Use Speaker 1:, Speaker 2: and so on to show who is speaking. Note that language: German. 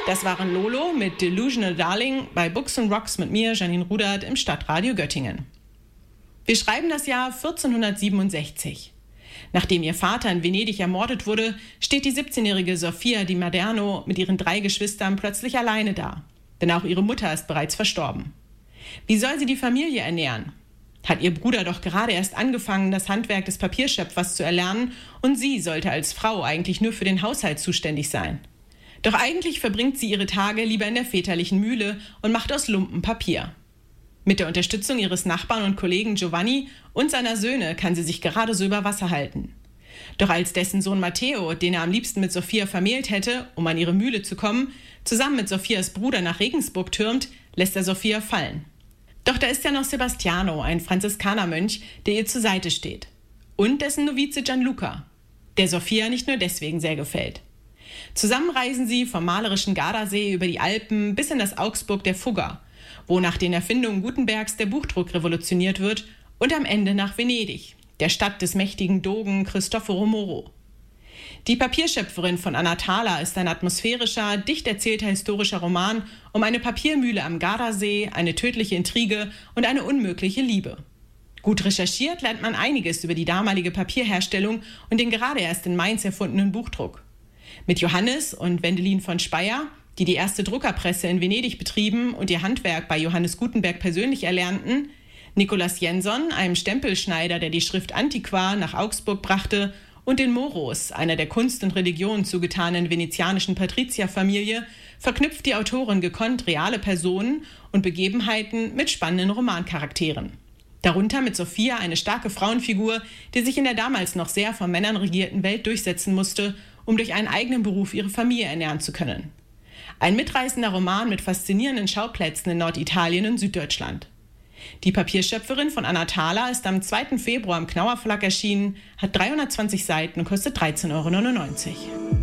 Speaker 1: Das waren Lolo mit Delusional Darling bei Books and Rocks mit mir, Janine Rudert, im Stadtradio Göttingen. Wir schreiben das Jahr 1467. Nachdem ihr Vater in Venedig ermordet wurde, steht die 17-jährige Sofia di Maderno mit ihren 3 Geschwistern plötzlich alleine da. Denn auch ihre Mutter ist bereits verstorben. Wie soll sie die Familie ernähren? Hat ihr Bruder doch gerade erst angefangen, das Handwerk des Papierschöpfers zu erlernen, und sie sollte als Frau eigentlich nur für den Haushalt zuständig sein. Doch eigentlich verbringt sie ihre Tage lieber in der väterlichen Mühle und macht aus Lumpen Papier. Mit der Unterstützung ihres Nachbarn und Kollegen Giovanni und seiner Söhne kann sie sich gerade so über Wasser halten. Doch als dessen Sohn Matteo, den er am liebsten mit Sofia vermählt hätte, um an ihre Mühle zu kommen, zusammen mit Sofias Bruder nach Regensburg türmt, lässt er Sofia fallen. Doch da ist ja noch Sebastiano, ein Franziskanermönch, der ihr zur Seite steht. Und dessen Novize Gianluca, der Sofia nicht nur deswegen sehr gefällt. Zusammen reisen sie vom malerischen Gardasee über die Alpen bis in das Augsburg der Fugger, wo nach den Erfindungen Gutenbergs der Buchdruck revolutioniert wird, und am Ende nach Venedig, der Stadt des mächtigen Dogen Cristoforo Moro. Die Papierschöpferin von Anna Thaler ist ein atmosphärischer, dicht erzählter historischer Roman um eine Papiermühle am Gardasee, eine tödliche Intrige und eine unmögliche Liebe. Gut recherchiert lernt man einiges über die damalige Papierherstellung und den gerade erst in Mainz erfundenen Buchdruck. Mit Johannes und Wendelin von Speyer, die die erste Druckerpresse in Venedig betrieben und ihr Handwerk bei Johannes Gutenberg persönlich erlernten, Nikolaus Jensson, einem Stempelschneider, der die Schrift Antiqua nach Augsburg brachte, und den Moros, einer der Kunst und Religion zugetanen venezianischen Patrizierfamilie, verknüpft die Autorin gekonnt reale Personen und Begebenheiten mit spannenden Romancharakteren. Darunter mit Sofia eine starke Frauenfigur, die sich in der damals noch sehr von Männern regierten Welt durchsetzen musste, um durch einen eigenen Beruf ihre Familie ernähren zu können. Ein mitreißender Roman mit faszinierenden Schauplätzen in Norditalien und Süddeutschland. Die Papierschöpferin von Anna Thaler ist am 2. Februar im Knauer Verlag erschienen, hat 320 Seiten und kostet 13,99 €.